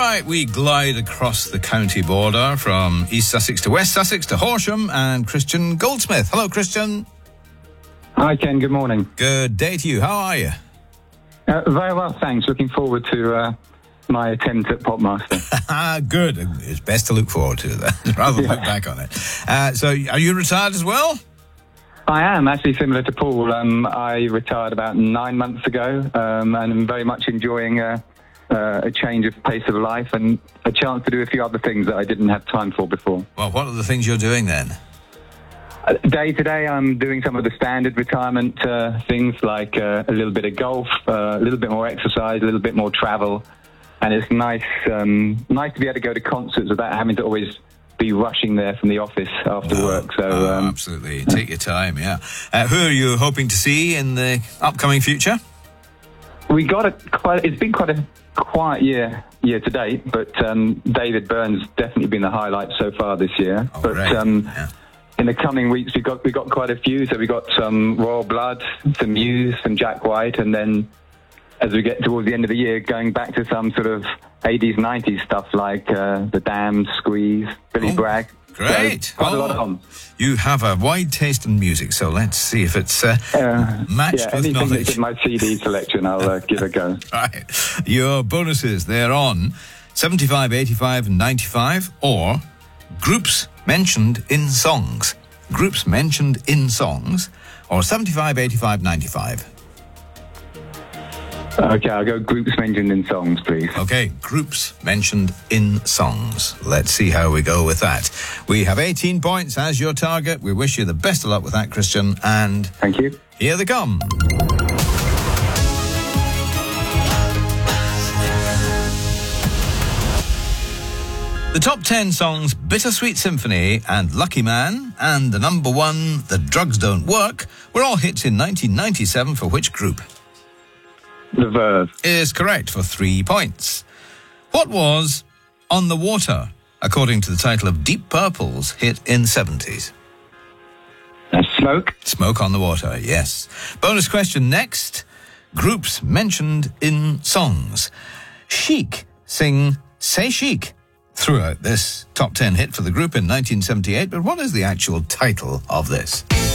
Right, we glide across the county border from East Sussex to West Sussex to Horsham and Christian Goldsmith. Hello, Christian. Hi, Ken. Good morning. Good day to you. How are you? Very well, thanks. Looking forward to my attempt at Popmaster. Good. It's best to look forward to that rather than look back on it. So, are you retired as well? I am, actually, similar to Paul. I retired about 9 months ago, and I'm very much enjoying a change of pace of life and a chance to do a few other things that I didn't have time for before. Well, what are the things you're doing then? Day to day, I'm doing some of the standard retirement things, like a little bit of golf, a little bit more exercise, a little bit more travel, and it's nice to be able to go to concerts without having to always be rushing there from the office after work. So absolutely, take your time. Yeah. Who are you hoping to see in the upcoming future? It's been quite a quiet year to date, but David Byrne's definitely been the highlight so far this year. Oh, but right. in the coming weeks, we got quite a few. So we got some Royal Blood, some Muse, some Jack White, and then as we get towards the end of the year, going back to some sort of 80s, 90s stuff like The Damned, Squeeze, Billy Bragg. Great. So quite a lot on. You have a wide taste in music, so let's see if it's matched with anything knowledge. that's in my CD selection, I'll give a go. Right. Your bonuses, they're on 75, 85 and 95, or groups mentioned in songs. Groups mentioned in songs, or 75, 85, 95. Okay, I'll go groups mentioned in songs, please. Okay, groups mentioned in songs. Let's see how we go with that. We have 18 points as your target. We wish you the best of luck with that, Christian, and thank you. Here they come. The top 10 songs Bittersweet Symphony and Lucky Man and the number one The Drugs Don't Work were all hits in 1997 for which group? The Verve. Is correct for 3 points. What was On the Water, according to the title of Deep Purple's hit in the 70s? Smoke. Smoke on the Water, yes. Bonus question next. Groups mentioned in songs. Chic sing Say Chic throughout this top 10 hit for the group in 1978, but what is the actual title of this?